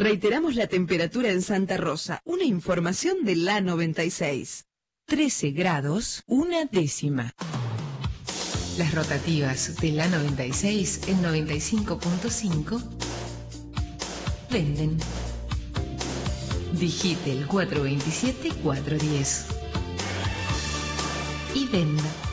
Reiteramos la temperatura en Santa Rosa. Una información de la 96. 13 grados, 1/10. Las rotativas de la 96 en 95.5 venden. Digite el 427-410 y venda.